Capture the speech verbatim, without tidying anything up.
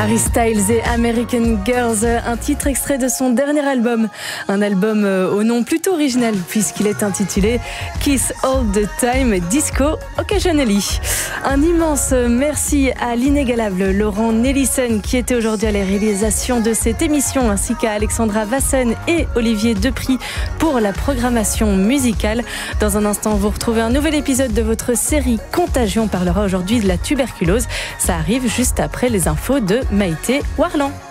Harry Styles et American Girls, un titre extrait de son dernier album. Un album au nom plutôt original puisqu'il est intitulé Kiss All the Time Disco Occasionally. Un immense merci à l'inégalable Laurent Nellissen qui était aujourd'hui à la réalisation de cette émission, ainsi qu'à Alexandra Vassen et Olivier Depris pour la programmation musicale. Dans un instant, vous retrouvez un nouvel épisode de votre série Contagion. On parlera aujourd'hui de la tuberculose. Ça arrive juste après les infos de Maïté Warlan.